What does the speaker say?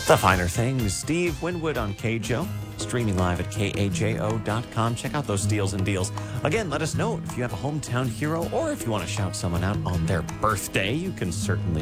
The Finer Things, Steve Winwood on KJO, streaming live at KAJO.com. Check out those deals and deals. Again, let us know if you have a hometown hero or if you want to shout someone out on their birthday. You can certainly